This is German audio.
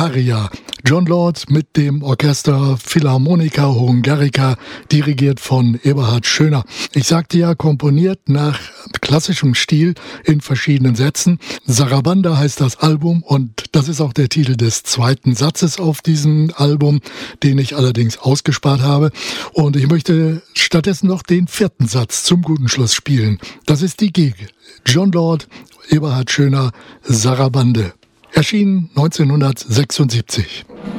Aria. John Lord mit dem Orchester Philharmonica Hungarica, dirigiert von Eberhard Schöner. Ich sagte ja, komponiert nach klassischem Stil in verschiedenen Sätzen. Sarabanda heißt das Album und das ist auch der Titel des zweiten Satzes auf diesem Album, den ich allerdings ausgespart habe. Und ich möchte stattdessen noch den vierten Satz zum guten Schluss spielen. Das ist die Gig. John Lord, Eberhard Schöner, Sarabande. Erschien 1976.